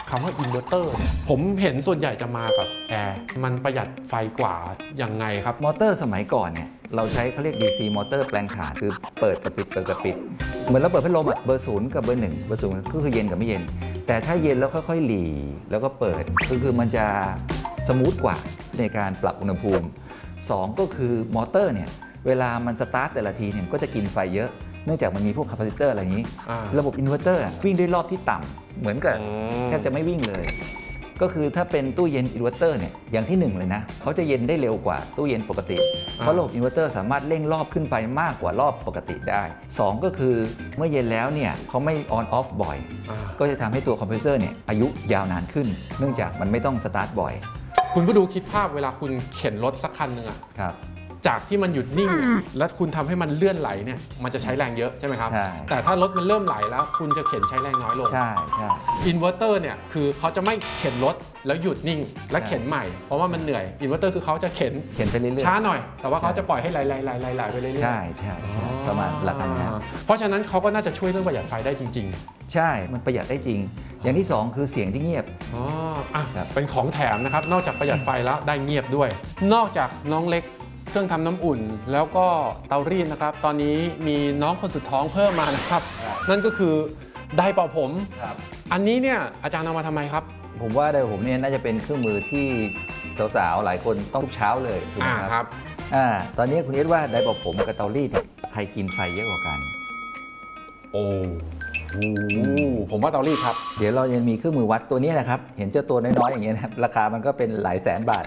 คำว่าอินเวอร์เตอร์เนี่ยผมเห็นส่วนใหญ่จะมากับแอร์มันประหยัดไฟกว่ายังไงครับมอเตอร์สมัยก่อนเนี่ยเราใช้เขาเรียก DC มอเตอร์แปลงถ่านคือเปิดกับปิดเปิดกับปิดเหมือนเราเปิดพัดลมเบอร์0กับเบอร์1เบอร์0ก็คือเย็นกับไม่เย็นแต่ถ้าเย็นแล้วค่อยๆหลีแล้วก็เปิดคือมันจะสมูทกว่าในการปรับอุณหภูมิ2ก็คือมอเตอร์เนี่ยเวลามันสตาร์ทแต่ละทีเนี่ยก็จะกินไฟเยอะเนื่องจากมันมีพวกคาปาซิเตอร์อะไรอย่างนี้ระบบอินเวอร์เตอร์วิ่งด้วยรอบที่ต่ำเหมือนกับแทบจะไม่วิ่งเลยก็คือถ้าเป็นตู้เย็นอินเวอร์เตอร์เนี่ยอย่างที่1เลยนะเขาจะเย็นได้เร็วกว่าตู้เย็นปกติเพราะระบบอินเวอร์เตอร์สามารถเร่งรอบขึ้นไปมากกว่ารอบปกติได้2ก็คือเมื่อเย็นแล้วเนี่ยเขาไม่ออนออฟบ่อยก็จะทำให้ตัวคอมเพรสเซอร์เนี่ยอายุยาวนานขึ้นเนื่องจากมันไม่ต้องสตาร์ทบ่อยคุณผู้ดูคิดภาพเวลาคุณเข็นรถสักคันหนึ่งอะครับจากที่มันหยุดนิ่งแล้วคุณทำให้มันเลื่อนไหลเนี่ยมันจะใช้แรงเยอะใช่ไหมครับแต่ถ้ารถมันเริ่มไหลแล้วคุณจะเข็นใช้แรงน้อยลงใช่อินเวอร์เตอร์เนี่ยคือเขาจะไม่เข็นรถแล้วหยุดนิ่งและเข็นใหม่เพราะว่ามันเหนื่อยอินเวอร์เตอร์คือเขาจะเข็นไปเรื่อยๆช้าหน่อยแต่ว่าเขาจะปล่อยให้ไหลไปเรื่อยๆใช่ประมาณหลักการนี้เพราะฉะนั้นเขาก็น่าจะช่วยเรื่องประหยัดไฟได้จริงๆใช่มันประหยัดได้จริงอย่างที่2คือเสียงที่เงียบเป็นของแถมนะครับนอกจากประหยัดไฟแล้วได้เงียบด้วยนอกจากน้องเล็กเครื่องทำน้ำอุ่นแล้วก็เตารีดนะครับตอนนี้มีน้องคนสุดท้องเพิ่มมานะครับนั่นก็คือไดร์เป่าผมอันนี้เนี่ยอาจารย์เอามาทำไมครับผมว่าไดร์ผมเนี่ยน่าจะเป็นเครื่องมือที่สาวๆหลายคนต้องทุกเช้าเลยถูกไหมครับตอนนี้คุณเอสว่าไดร์เป่าผมกับเตารีดใครกินไฟเยอะกว่ากันโอ้ผมว่าเตารีดครับเดี๋ยวเรายังมีเครื่องมือวัดตัวนี้นะครับเห็นเจ้าตัวน้อยๆอย่างเงี้ยนะครับราคามันก็เป็นหลายแสนบาท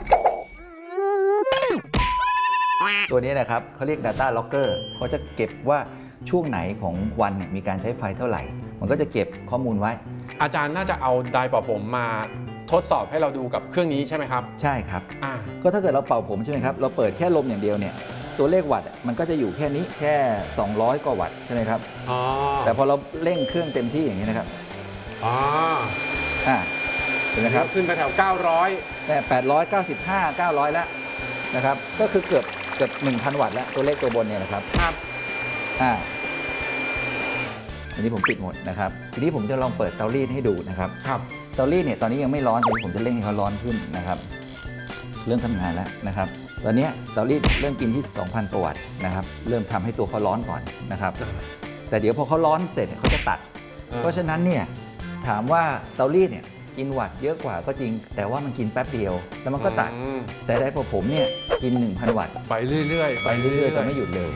ตัวนี้นะครับเขาเรียก Data Logger เขาจะเก็บว่าช่วงไหนของวันมีการใช้ไฟเท่าไหร่มันก็จะเก็บข้อมูลไว้อาจารย์น่าจะเอาไดร์เป่าผมมาทดสอบให้เราดูกับเครื่องนี้ใช่ไหมครับใช่ครับก็ถ้าเกิดเราเป่าผมใช่ไหมครับเราเปิดแค่ลมอย่างเดียวเนี่ยตัวเลขวัตต์มันก็จะอยู่แค่นี้แค่200กว่าวัตต์ใช่ไหมครับแต่พอเราเร่งเครื่องเต็มที่อย่างนี้นะครับเห็นไหมครับขึ้นไปแถว900 แต่895 900แล้วนะครับก็คือเกือบ1,000 วัตต์แล้วตัวเลขตัวบนเนี่ยนะครับอันนี้ผมปิดหมดนะครับทีนี้ผมจะลองเปิดเตารีดให้ดูนะครับเตารีดเนี่ยตอนนี้ยังไม่ร้อนแต่ผมจะเร่งให้เขาร้อนขึ้นนะครับเริ่มทำงานแล้วนะครับตอนนี้เตารีดเริ่มกินที่ 2,000 กว่าวัตต์นะครับเริ่มทำให้ตัวเขาร้อนก่อนนะครับแต่เดี๋ยวพอเขาร้อนเสร็จเขาจะตัดเพราะฉะนั้นเนี่ยถามว่าเตารีดเนี่ยกินวัตต์เยอะกว่าก็จริงแต่ว่ามันกินแป๊บเดียวแล้วมันก็ตัดแต่ได้พอผมเนี่ยกิน 1,000 วัตต์ไปเรื่อยๆแต่ไม่หยุดเลย